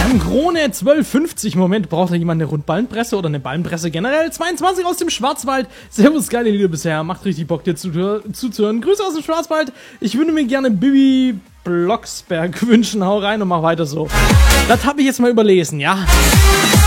haben Krone 12,50. Im Moment braucht da jemand eine Rundballenpresse oder eine Ballenpresse generell. 22 aus dem Schwarzwald. Servus, geile Lieder bisher. Macht richtig Bock, dir zuzuhören. Grüße aus dem Schwarzwald. Ich würde mir gerne Bibi Blocksberg wünschen. Hau rein und mach weiter so. Das habe ich jetzt mal überlesen, ja.